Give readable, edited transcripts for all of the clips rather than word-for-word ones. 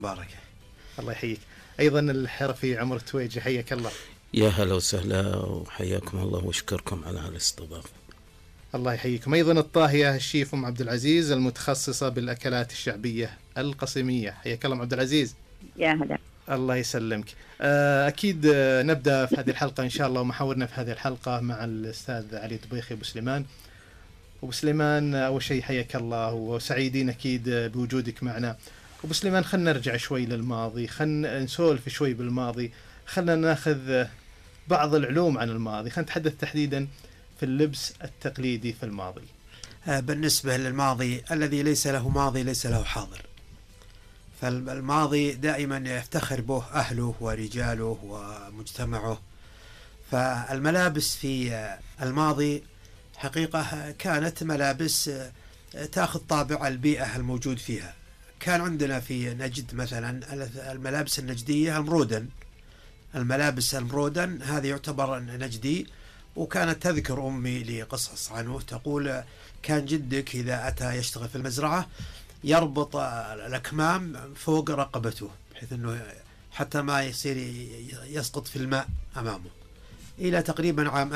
بارك. الله يحييك. أيضا الحرفي عمر التويجي، حياك الله. يا هلا وسهلا وحياكم الله واشكركم على هالاستضافة. الله يحييكم. أيضا الطاهية الشيف أم عبد العزيز المتخصصة بالأكلات الشعبية القصيمية، حياك الله أم عبد العزيز. يا هلا. الله يسلمك. أكيد نبدأ في هذه الحلقة إن شاء الله، ومحاورنا في هذه الحلقة مع الأستاذ علي طبيخي أبو سليمان. أبو سليمان، أول شيء حياك الله وسعيدين أكيد بوجودك معنا. أبو سليمان، خلنا نرجع شوي للماضي، خلنا نسولف شوي بالماضي، خلنا ناخذ بعض العلوم عن الماضي، خلنا نتحدث تحديدا في اللبس التقليدي في الماضي. بالنسبة للماضي، الذي ليس له ماضي ليس له حاضر. فالماضي دائما يفتخر به أهله ورجاله ومجتمعه. فالملابس في الماضي حقيقة كانت ملابس تأخذ طابع البيئة الموجود فيها. كان عندنا في نجد مثلا الملابس النجدية المرودن. الملابس المرودن هذه يعتبر نجدي، وكانت تذكر أمي لي قصص عنه، تقول كان جدك إذا أتى يشتغل في المزرعة يربط الأكمام فوق رقبته بحيث أنه حتى ما يصير يسقط في الماء أمامه. إلى تقريبا عام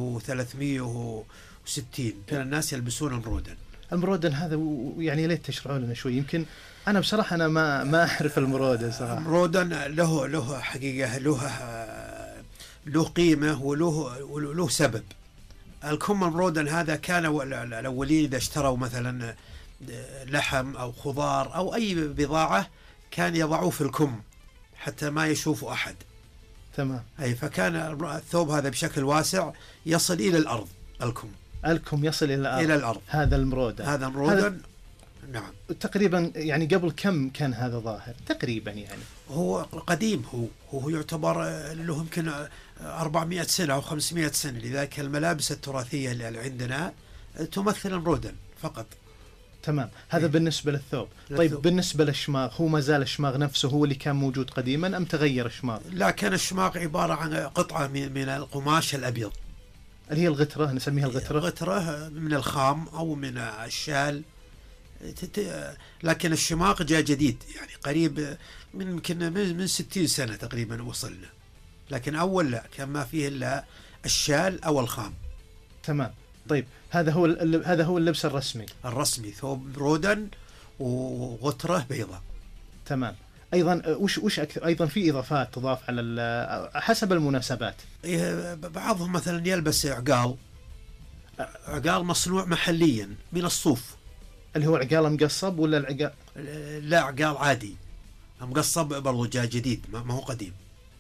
1360 كان الناس يلبسون المرودن. المرودن هذا يعني ليت تشرحوا لنا شوي، يمكن أنا بصراحة أنا ما أعرف المرودن صراحة. المرودن له حقيقة له قيمة وله سبب. الكم المرودن هذا كان الأولين إذا اشتروا مثلا لحم أو خضار أو أي بضاعة كان يضعوه في الكم حتى ما يشوفه أحد. تمام. أي فكان الثوب هذا بشكل واسع يصل إلى الأرض. الكم يصل إلى الأرض. هذا المرودن. نعم. تقريبا يعني قبل كم كان هذا ظاهر تقريبا؟ يعني هو قديم، هو يعتبر له يمكن 400 سنة أو 500 سنة. لذلك الملابس التراثية اللي عندنا تمثل المرودن فقط. تمام. هذا بالنسبة للثوب. طيب بالنسبة للشماغ، هو ما زال الشماغ نفسه هو اللي كان موجود قديما أم تغير الشماغ؟ لا، كان الشماغ عبارة عن قطعة من القماش الأبيض اللي هي الغترة، نسميها الغترة من الخام أو من الشال. لكن الشماغ جاء جديد، يعني قريب من 60 سنة تقريبا وصلنا. لكن أول لا، كان ما فيه إلا الشال أو الخام. تمام. طيب هذا هو اللبس الرسمي، ثوب رودن وغترة بيضاء. تمام. أيضا وش أكثر؟ أيضا في إضافات تضاف على حسب المناسبات. بعضهم مثلا يلبس عقال مصنوع محليا من الصوف. اللي هو عقال مقصب ولا العقال؟ لا، عقال عادي مقصب برضو، جاء جديد ما هو قديم.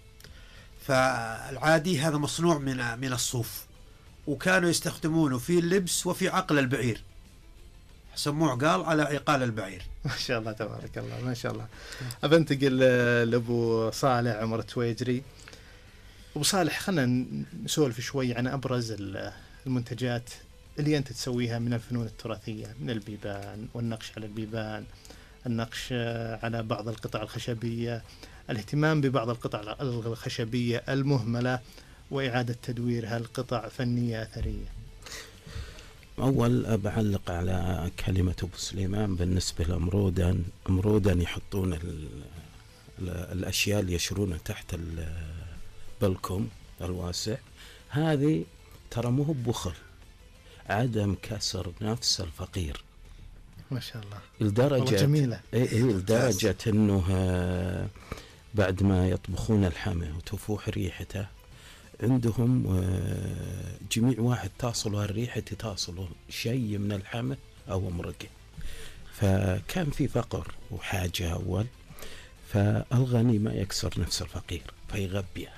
فالعادي هذا مصنوع من الصوف، وكانوا يستخدمونه في اللبس وفي عقل البعير، سموه عقال على عقال البعير. ما شاء الله تبارك الله، ما شاء الله. أبنتقل لأبو صالح عمر التويجري. أبو صالح، خلنا نسولف شوي عن أبرز المنتجات اللي أنت تسويها من الفنون التراثية، من البيبان والنقش على البيبان، النقش على بعض القطع الخشبية، الاهتمام ببعض القطع الخشبية المهملة وإعادة تدويرها لقطع فنية أثرية. أول بعلق على كلمة أبو سليمان بالنسبة لأمرودن يحطون الأشياء اللي يشرونها تحت البلكم الواسع. هذه ترى مو بخل، عدم كسر نفس الفقير. ما شاء الله. لدرجة جميلة. لدرجة أنه بعد ما يطبخون اللحمة وتفوح ريحته عندهم جميع واحد تصله الريحة تصله شيء من اللحمة أو مرقة. فكان في فقر وحاجة أول، فالغني ما يكسر نفس الفقير فيغبيه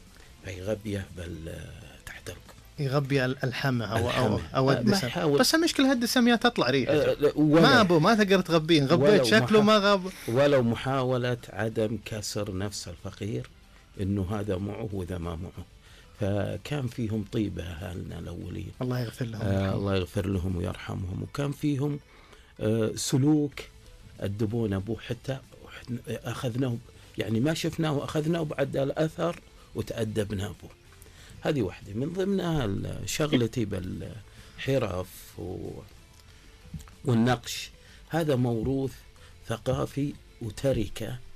تحت الكم، يغبي الحمى أو الدسم. بس المشكلة هالدسم يا تطلع ريحة ما تقدر تغبين، غبيت شكله ما غاب. ولو محاولة عدم كسر نفس الفقير إنه هذا معه وذا ما معه. فكان فيهم طيبة أهلنا الأولين، الله يغفر لهم. الله يغفر لهم ويرحمهم. وكان فيهم سلوك الدبون أبوه، حتى أخذناه، يعني ما شفناه أخذناه بعد الأثر وتأدبنا به. هذه واحدة من ضمنها شغلتي بالحرف والنقش. هذا موروث ثقافي وتركة